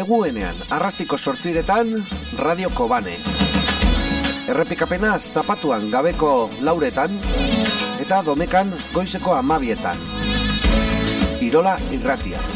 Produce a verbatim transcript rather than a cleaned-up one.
Neguenean, arrastiko sortziretan, Radio Kobane. Errepikapena zapatuan gabeko lauretan, eta domekan goizeko amabietan. Irola irratia.